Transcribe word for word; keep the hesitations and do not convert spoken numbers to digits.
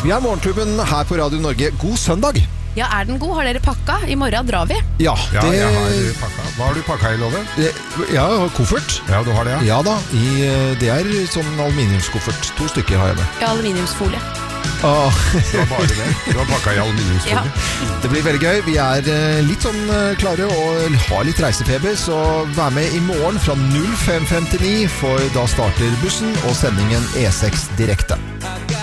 Vi er Morgenklubben her på Radio Norge. God søndag! Ja, er den god? Har dere pakka? I morgen drar vi. Ja, Ja, det... jeg har pakka. Hva har du pakka i, Love? Ja, koffert. Ja, du har det, ja. Ja da, i, det er sånn aluminiumskoffert. To stykker har jeg med. Ja, aluminiumsfolie. Ah. Det var bare det. Du har pakka i aluminiumsfolie. Ja. Det blir veldig gøy. Vi er litt sånn klare og har litt reisefeber, så vær med i morgen fra null fem femtini, for da starter bussen og sendingen E seks direkte.